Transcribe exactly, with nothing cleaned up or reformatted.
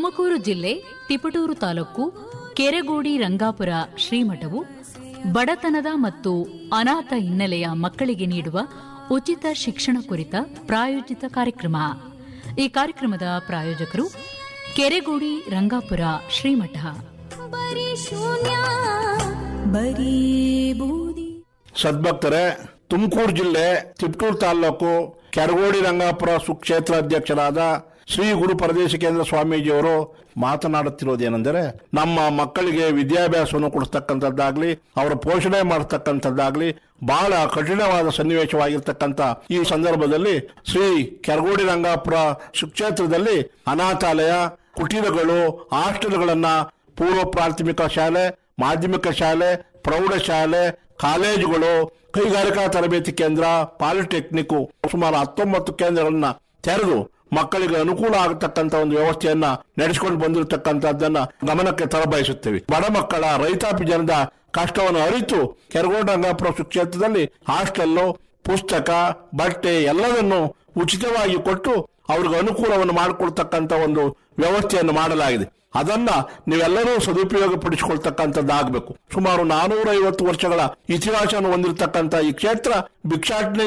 ತುಮಕೂರು ಜಿಲ್ಲೆ ತಿಪಟೂರು ತಾಲೂಕು ಕೆರೆಗೋಡಿ ರಂಗಾಪುರ ಶ್ರೀಮಠವು ಬಡತನದ ಮತ್ತು ಅನಾಥ ಹಿನ್ನೆಲೆಯ ಮಕ್ಕಳಿಗೆ ನೀಡುವ ಉಚಿತ ಶಿಕ್ಷಣ ಕುರಿತ ಪ್ರಾಯೋಜಿತ ಕಾರ್ಯಕ್ರಮ. ಈ ಕಾರ್ಯಕ್ರಮದ ಪ್ರಾಯೋಜಕರು ಕೆರೆಗೋಡಿ ರಂಗಾಪುರ ಶ್ರೀಮಠ. ಸದ್ಭಕ್ತರೇ, ತುಮಕೂರು ಜಿಲ್ಲೆ ತಿಪಟೂರು ತಾಲೂಕು ಕೆರಗೋಡಿ ರಂಗಾಪುರ ಸುಕ್ಷೇತ್ರ ಅಧ್ಯಕ್ಷರಾದ ಶ್ರೀ ಗುರು ಪರದೇಶಿಕೇಂದ್ರ ಸ್ವಾಮೀಜಿಯವರು ಮಾತನಾಡುತ್ತಿರುವುದೇನೆಂದರೆ, ನಮ್ಮ ಮಕ್ಕಳಿಗೆ ವಿದ್ಯಾಭ್ಯಾಸವನ್ನು ಕೊಡಿಸ್ತಕ್ಕಂಥದ್ದಾಗ್ಲಿ, ಅವರ ಪೋಷಣೆ ಮಾಡತಕ್ಕಂಥದ್ದಾಗ್ಲಿ ಬಹಳ ಕಠಿಣವಾದ ಸನ್ನಿವೇಶವಾಗಿರ್ತಕ್ಕಂಥ ಈ ಸಂದರ್ಭದಲ್ಲಿ ಶ್ರೀ ಕೆರಗೋಡಿ ರಂಗಾಪುರ ಸುಕ್ಷೇತ್ರದಲ್ಲಿ ಅನಾಥಾಲಯ, ಕುಟೀರಗಳು, ಹಾಸ್ಟೆಲ್ಗಳನ್ನ, ಪೂರ್ವ ಪ್ರಾಥಮಿಕ ಶಾಲೆ, ಮಾಧ್ಯಮಿಕ ಶಾಲೆ, ಪ್ರೌಢಶಾಲೆ, ಕಾಲೇಜುಗಳು, ಕೈಗಾರಿಕಾ ತರಬೇತಿ ಕೇಂದ್ರ, ಪಾಲಿಟೆಕ್ನಿಕ್ ಸುಮಾರು ಹತ್ತೊಂಬತ್ತು ಕೇಂದ್ರಗಳನ್ನ ತೆರೆದು ಮಕ್ಕಳಿಗೆ ಅನುಕೂಲ ಆಗತಕ್ಕಂತ ಒಂದು ವ್ಯವಸ್ಥೆಯನ್ನ ನಡೆಸಿಕೊಂಡು ಬಂದಿರತಕ್ಕಂಥದ್ದನ್ನ ಗಮನಕ್ಕೆ ತರಬಯಸುತ್ತೇವೆ. ಬಡ ಮಕ್ಕಳ, ರೈತಾಪಿ ಜನದ ಕಷ್ಟವನ್ನು ಅರಿತು ಕೆರಗೋಡಿ ರಂಗಾಪುರ ಕ್ಷೇತ್ರದಲ್ಲಿ ಹಾಸ್ಟೆಲ್ಲು, ಪುಸ್ತಕ, ಬಟ್ಟೆ ಎಲ್ಲವನ್ನು ಉಚಿತವಾಗಿ ಕೊಟ್ಟು ಅವ್ರಿಗೆ ಅನುಕೂಲವನ್ನು ಮಾಡಿಕೊಡ್ತಕ್ಕಂಥ ಒಂದು ವ್ಯವಸ್ಥೆಯನ್ನು ಮಾಡಲಾಗಿದೆ. ಅದನ್ನ ನೀವೆಲ್ಲರೂ ಸದುಪಯೋಗ ಪಡಿಸಿಕೊಳ್ತಕ್ಕಂಥದ್ದಾಗಬೇಕು. ಸುಮಾರು ನಾನೂರ ಐವತ್ತು ವರ್ಷಗಳ ಇತಿಹಾಸವನ್ನು ಹೊಂದಿರತಕ್ಕಂಥ ಈ ಕ್ಷೇತ್ರ ಭಿಕ್ಷಾಟನೆ